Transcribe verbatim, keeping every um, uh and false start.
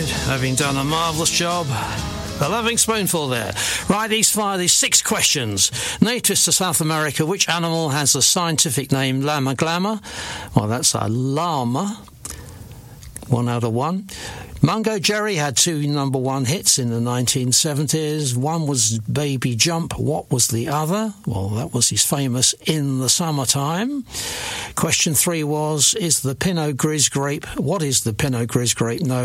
having done a marvellous job. A loving spoonful there. Right, these fire these six questions. Natives to South America, which animal has the scientific name Llama Glamour? Well, that's a llama. One out of one. Mungo Jerry had two number one hits in the nineteen seventies. One was Baby Jump. What was the other? Well, that was his famous In the Summertime. Question three was, is the Pinot Gris grape, what is the Pinot Gris grape known